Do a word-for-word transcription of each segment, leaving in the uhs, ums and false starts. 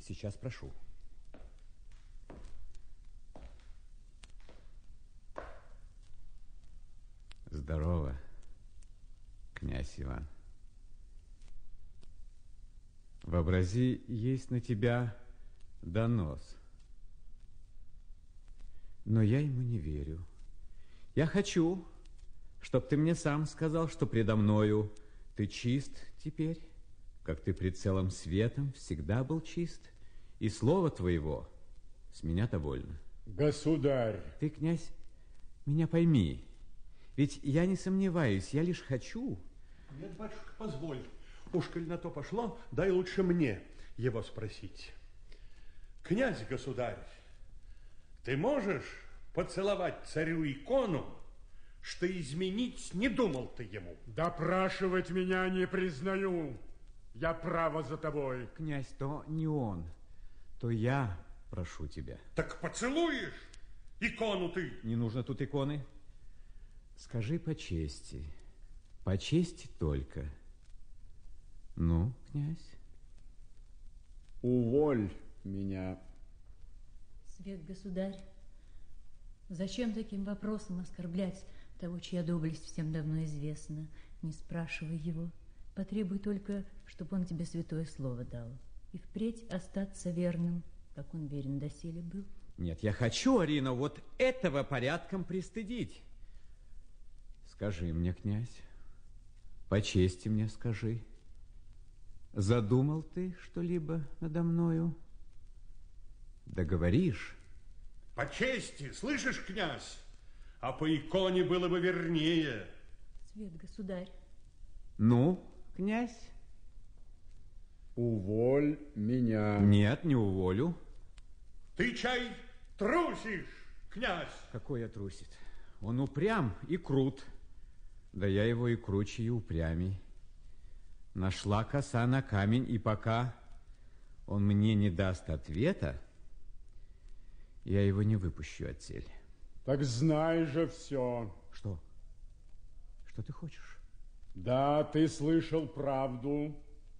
Сейчас прошу. Здорово, князь Иван. Вообрази, есть на тебя донос. Но я ему не верю. Я хочу, чтоб ты мне сам сказал, что предо мною ты чист теперь, как ты пред целым светом всегда был чист, и слово твоего с меня довольно. Государь! Ты, князь, меня пойми, ведь я не сомневаюсь, я лишь хочу... Нет, батюшка, позволь. Уж коль на то пошло, дай лучше мне его спросить. Князь, государь, ты можешь поцеловать царю икону, что изменить не думал ты ему? Допрашивать меня не признаю. Я право за тобой. Князь, то не он, то я прошу тебя. Так поцелуешь икону ты? Не нужно тут иконы. Скажи по чести, по чести только. Ну, князь? Уволь меня. Свет, государь, зачем таким вопросом оскорблять того, чья доблесть всем давно известна? Не спрашивай его. Потребуй только, чтобы он тебе святое слово дал. И впредь остаться верным, как он верен доселе был. Нет, я хочу, Арина, вот этого порядком пристыдить. Скажи мне, князь, по чести мне скажи, задумал ты что-либо надо мною? Договоришь? По чести, слышишь, князь? А по иконе было бы вернее. Свет, государь. Ну, князь? Уволь меня. Нет, не уволю. Ты, чай, трусишь, князь? Какой я трусит? Он упрям и крут. Да я его и круче, и упрямей. Нашла коса на камень, и пока он мне не даст ответа, я его не выпущу отсель. Так знай же все. Что? Что ты хочешь? Да, ты слышал правду.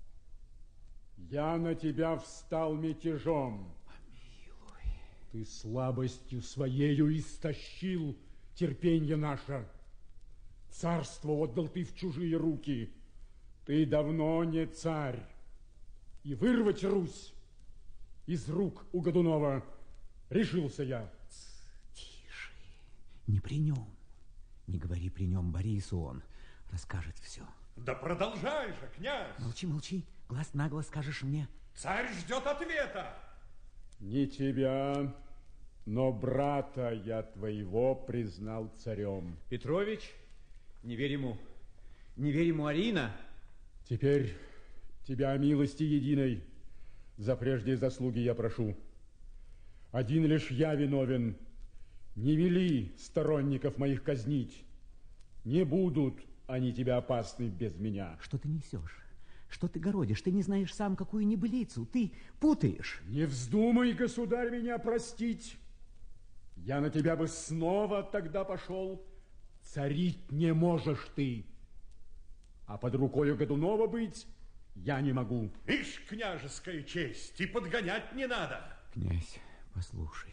Я на тебя встал мятежом. Помилуй. Ты слабостью своею истощил терпенье наше. Царство отдал ты в чужие руки. Ты давно не царь. И вырвать Русь из рук у Годунова решился я. Тише. Не при нем. Не говори при нем Борису, он расскажет все. Да продолжай же, князь. Молчи, молчи. Глаз на глаз скажешь мне. Царь ждет ответа. Не тебя, но брата я твоего признал царем. Петрович, не верь ему. Не верь ему, Арина. Теперь тебя милости единой за прежние заслуги я прошу. Один лишь я виновен. Не вели сторонников моих казнить. Не будут они тебя опасны без меня. Что ты несешь? Что ты городишь? Ты не знаешь сам, какую небылицу. Ты путаешь. Не вздумай, государь, меня простить. Я на тебя бы снова тогда пошел. Царить не можешь ты. А под рукою Годунова быть я не могу. Ишь, княжеская честь, и подгонять не надо. Князь, послушай.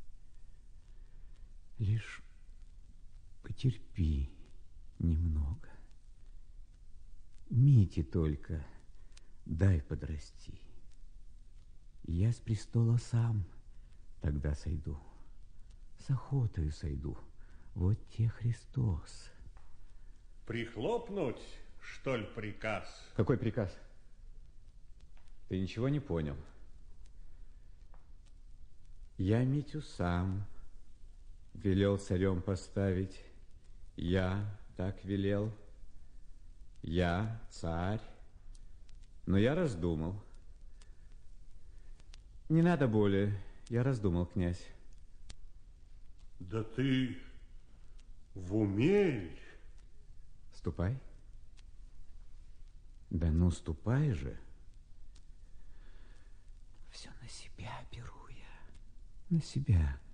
Лишь потерпи немного. Мите только дай подрасти. Я с престола сам тогда сойду. С охотою сойду. Вот те Христос. Прихлопнуть, что ли, приказ? Какой приказ? Ты ничего не понял. Я Митю сам велел царем поставить. Я так велел. Я царь. Но я раздумал. Не надо более. Я раздумал, князь. Да ты в уме? Ступай. Да ну, ступай же. Все на себя беру я. На себя.